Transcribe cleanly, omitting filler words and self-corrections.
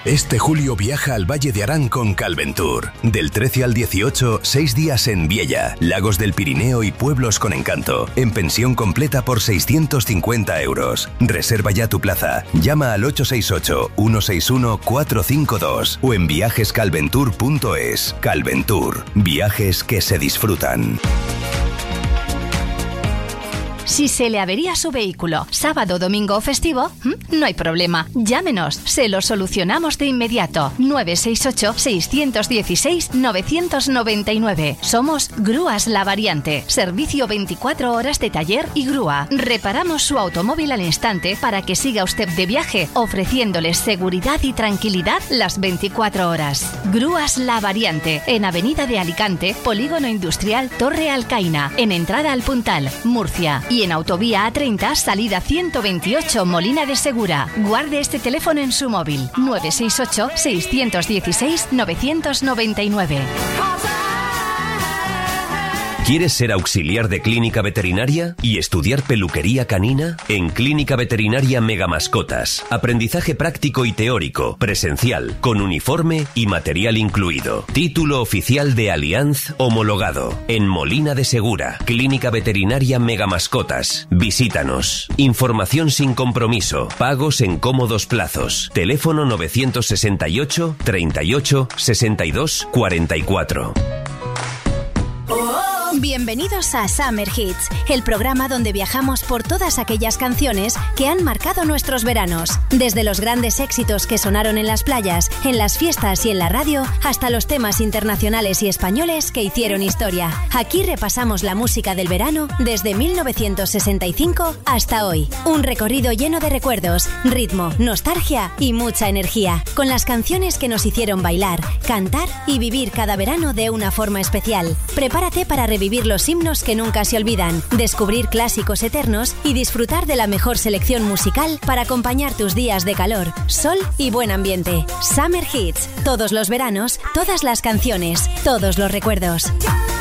Este julio viaja al Valle de Arán con Calventur. Del 13 al 18, 6 días en Viella, Lagos del Pirineo y pueblos con encanto. En pensión completa por 650 euros. Reserva ya tu plaza. Llama al 868-161-452 o en viajescalventur.es. Calventur. Viajes que se disfrutan. Si se le avería su vehículo sábado, domingo o festivo, no hay problema. Llámenos, se lo solucionamos de inmediato. 968-616-999. Somos Grúas La Variante. Servicio 24 horas de taller y grúa. Reparamos su automóvil al instante para que siga usted de viaje, ofreciéndole seguridad y tranquilidad las 24 horas. Grúas La Variante, en Avenida de Alicante, Polígono Industrial Torre Alcaina, en entrada al Puntal, Murcia. Y en Autovía A30, salida 128, Molina de Segura. Guarde este teléfono en su móvil. 968-616-999. ¿Quieres ser auxiliar de clínica veterinaria y estudiar peluquería canina? En Clínica Veterinaria Megamascotas. Aprendizaje práctico y teórico, presencial, con uniforme y material incluido. Título oficial de Allianz homologado. En Molina de Segura. Clínica Veterinaria Megamascotas. Visítanos. Información sin compromiso. Pagos en cómodos plazos. Teléfono 968 38 62 44. Bienvenidos a Summer Hits, el programa donde viajamos por todas aquellas canciones que han marcado nuestros veranos. Desde los grandes éxitos que sonaron en las playas, en las fiestas y en la radio, hasta los temas internacionales y españoles que hicieron historia. Aquí repasamos la música del verano desde 1965 hasta hoy. Un recorrido lleno de recuerdos, ritmo, nostalgia y mucha energía, con las canciones que nos hicieron bailar, cantar y vivir cada verano de una forma especial. Prepárate para revivir los himnos que nunca se olvidan, descubrir clásicos eternos y disfrutar de la mejor selección musical para acompañar tus días de calor, sol y buen ambiente. Summer Hits, todos los veranos, todas las canciones, todos los recuerdos.